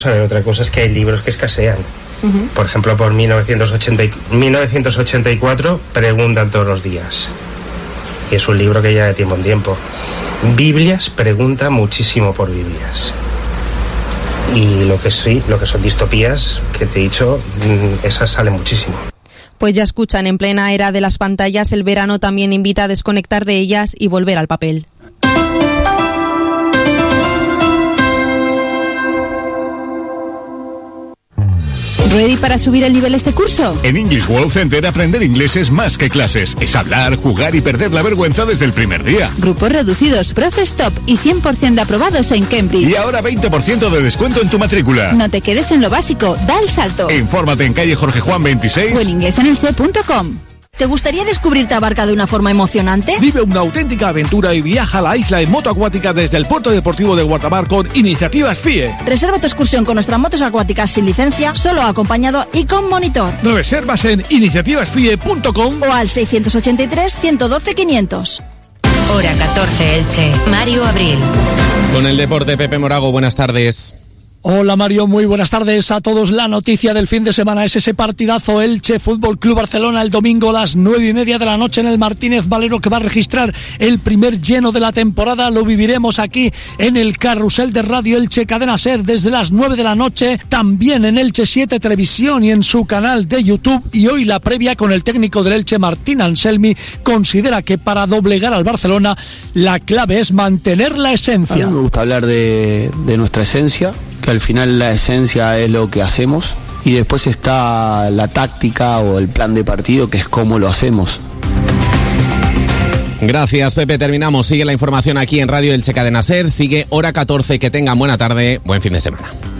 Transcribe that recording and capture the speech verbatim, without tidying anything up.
Otra cosa es que hay libros que escasean. Uh-huh. Por ejemplo, por mil novecientos ochenta y cuatro, Preguntan todos los días. Y es un libro que ya de tiempo en tiempo. Biblias, pregunta muchísimo por Biblias. Y lo que sí, lo que son distopías, que te he dicho, esas salen muchísimo. Pues ya escuchan, en plena era de las pantallas, el verano también invita a desconectar de ellas y volver al papel. ¿Ready para subir el nivel este curso? En English World Center aprender inglés es más que clases. Es hablar, jugar y perder la vergüenza desde el primer día. Grupos reducidos, profes top y cien por ciento de aprobados en Cambridge. Y ahora veinte por ciento de descuento en tu matrícula. No te quedes en lo básico, da el salto. Infórmate en calle Jorge Juan veintiséis o en inglesanelche punto com. ¿Te gustaría descubrir Tabarca de una forma emocionante? Vive una auténtica aventura y viaja a la isla en moto acuática desde el puerto deportivo de Guardamar con Iniciativas F I E. Reserva tu excursión con nuestras motos acuáticas sin licencia, solo acompañado y con monitor. Reservas en iniciativas f i e punto com o al seiscientos ochenta y tres, ciento doce, quinientos. Hora catorce, Elche. Mario Abril. Con el deporte, Pepe Morago, buenas tardes. Hola Mario, muy buenas tardes a todos. La noticia del fin de semana es ese partidazo Elche Fútbol Club Barcelona el domingo a las nueve y media de la noche en el Martínez Valero, que va a registrar el primer lleno de la temporada. Lo viviremos aquí en el carrusel de Radio Elche Cadena Ser desde las nueve de la noche, también en Elche siete Televisión y en su canal de YouTube. Y hoy la previa con el técnico del Elche, Martín Anselmi, considera que para doblegar al Barcelona la clave es mantener la esencia. A mí me gusta hablar de, de nuestra esencia, que al final la esencia es lo que hacemos, y después está la táctica o el plan de partido, que es cómo lo hacemos. Gracias, Pepe. Terminamos. Sigue la información aquí en Radio Elche Cadena Ser. Sigue Hora catorce. Que tengan buena tarde. Buen fin de semana.